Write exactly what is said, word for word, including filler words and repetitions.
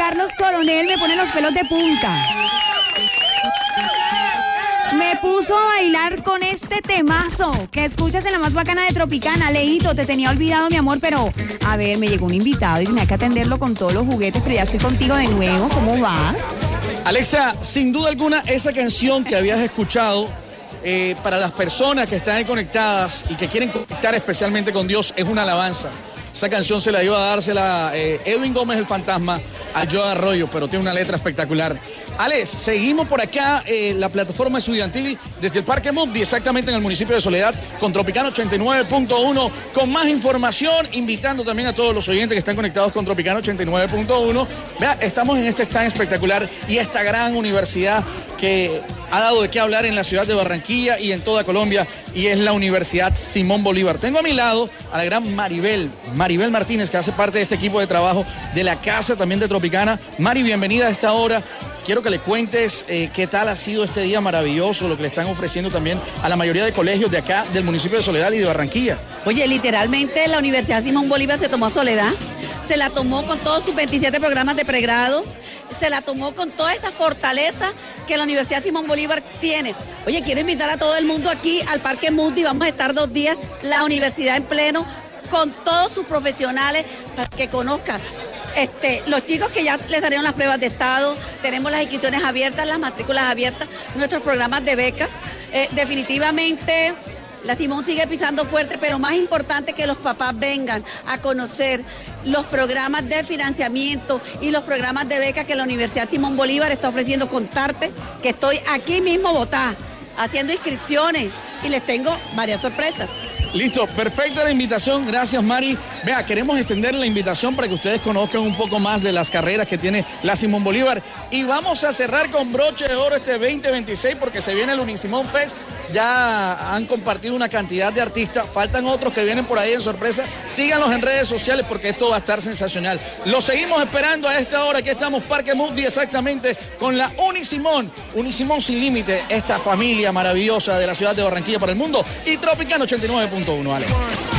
Carlos Coronel me pone los pelos de punta. Me puso a bailar con este temazo que escuchas en la más bacana de Tropicana. Leito, te tenía olvidado, mi amor, pero a ver, me llegó un invitado y tenía que atenderlo con todos los juguetes, pero ya estoy contigo de nuevo. ¿Cómo vas? Alexa, sin duda alguna, esa canción que habías escuchado, eh, para las personas que están ahí conectadas y que quieren conectar especialmente con Dios, es una alabanza. Esa canción se la iba a dársela eh, Edwin Gómez, el fantasma, a Joe Arroyo, pero tiene una letra espectacular. Alex, seguimos por acá, eh, la plataforma estudiantil desde el Parque Mundi, exactamente en el municipio de Soledad, con Tropicana ochenta y nueve punto uno, con más información, invitando también a todos los oyentes que están conectados con Tropicana ochenta y nueve punto uno. Vea, estamos en este stand espectacular y esta gran universidad que ha dado de qué hablar en la ciudad de Barranquilla y en toda Colombia, y es la Universidad Simón Bolívar. Tengo a mi lado a la gran Maribel, Maribel Martínez, que hace parte de este equipo de trabajo de la casa también de Tropicana. Mari, bienvenida a esta hora. Quiero que le cuentes eh, qué tal ha sido este día maravilloso, lo que le están ofreciendo también a la mayoría de colegios de acá, del municipio de Soledad y de Barranquilla. Oye, literalmente la Universidad Simón Bolívar se tomó a Soledad, se la tomó con todos sus veintisiete programas de pregrado, se la tomó con toda esa fortaleza que la Universidad Simón Bolívar tiene. Oye, quiero invitar a todo el mundo aquí al Parque Mundi, vamos a estar dos días, la universidad en pleno, con todos sus profesionales, para que conozcan. Este, los chicos que ya les daremos las pruebas de estado, tenemos las inscripciones abiertas, las matrículas abiertas, nuestros programas de becas. Eh, definitivamente la Simón sigue pisando fuerte, pero más importante que los papás vengan a conocer los programas de financiamiento y los programas de becas que la Universidad Simón Bolívar está ofreciendo. Contarte que estoy aquí mismo, Bogotá, haciendo inscripciones y les tengo varias sorpresas. Listo, perfecta la invitación, gracias Mari. Vea, queremos extender la invitación para que ustedes conozcan un poco más de las carreras que tiene la Simón Bolívar. Y vamos a cerrar con broche de oro este veinte veintiséis porque se viene el Unisimón Fest. Ya han compartido una cantidad de artistas, faltan otros que vienen por ahí en sorpresa. Síganos en redes sociales porque esto va a estar sensacional. Lo seguimos esperando a esta hora, aquí estamos Parque Mundi exactamente con la Unisimón. Unisimón sin límite, esta familia maravillosa de la ciudad de Barranquilla para el mundo, y Tropicana ochenta y nueve punto uno, Ale.